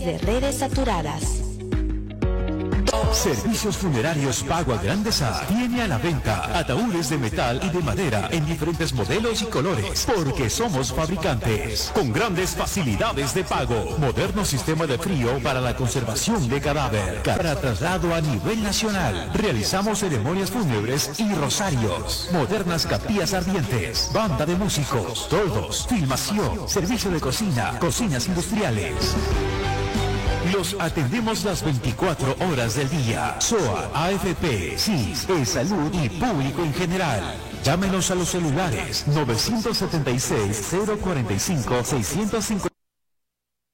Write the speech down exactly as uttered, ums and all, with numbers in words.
de redes saturadas. Servicios Funerarios Pago a Grandes A tiene a la venta ataúdes de metal y de madera en diferentes modelos y colores, porque somos fabricantes con grandes facilidades de pago, moderno sistema de frío para la conservación de cadáver, para traslado a nivel nacional. Realizamos ceremonias fúnebres y rosarios, modernas capillas ardientes, banda de músicos, toldos, filmación, servicio de cocina, cocinas industriales. Los atendemos las veinticuatro horas del día. S O A, A F P, S I S, E-Salud y público en general. Llámenos a los celulares nueve siete seis, cero cuatro cinco, seis cinco